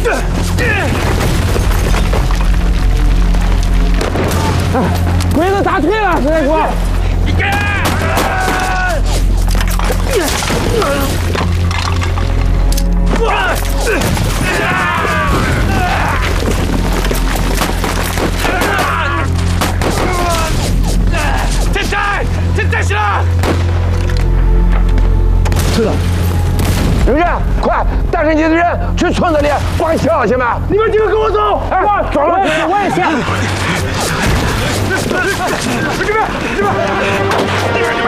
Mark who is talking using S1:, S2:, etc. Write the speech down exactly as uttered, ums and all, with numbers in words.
S1: 鬼子打退了，陈大夫。你给！天山，天山去了。是的。刘震，快带着你的人去村子里挂桥，行吗？你们几个跟我走。哎，走了，我也下。这边，这边，这边。